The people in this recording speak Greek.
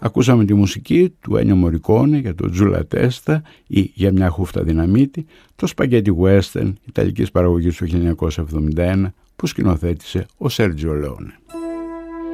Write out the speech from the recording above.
Ακούσαμε τη μουσική του Ένιο Μορικόνε για το Τζούλα Τέστα ή για μια χούφτα δυναμίτη, το σπαγκέτι western ιταλικής παραγωγής του 1971 που σκηνοθέτησε ο Σέρτζιο Λεόνε.